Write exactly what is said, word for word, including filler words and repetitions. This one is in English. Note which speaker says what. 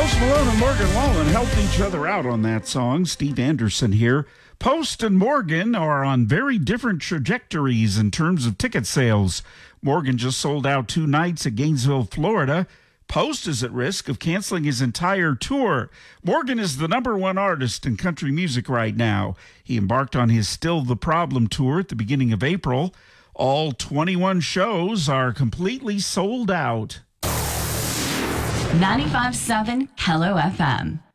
Speaker 1: Post Malone and Morgan Wallen helped each other out on that song. Steve Anderson here. Post and Morgan are on very different trajectories in terms of ticket sales. Morgan just sold out two nights at Gainesville, Florida. Post is at risk of canceling his entire tour. Morgan is the number one artist in country music right now. He embarked on his Still the Problem tour at the beginning of April. All twenty-one shows are completely sold out.
Speaker 2: ninety-five point seven Hello F M.